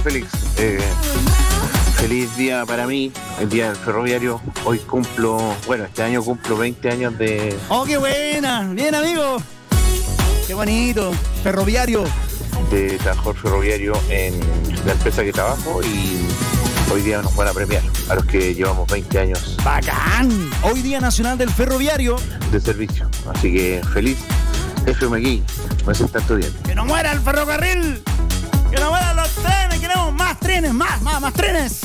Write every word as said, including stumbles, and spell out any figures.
Félix. Eh, feliz día para mí, el día del ferroviario. Hoy cumplo, bueno, este año cumplo veinte años de... ¡Oh, qué buena! Bien, amigo. ¡Qué bonito! Ferroviario. De trabajador ferroviario en la empresa que trabajo y hoy día nos van a premiar a los que llevamos veinte años. ¡Bacán! Hoy Día Nacional del Ferroviario. De servicio. Así que feliz F M aquí, no se está estudiando. ¡Que no muera el ferrocarril! ¡Que no mueran los trenes! ¡Queremos más trenes! ¡Más, más, más trenes!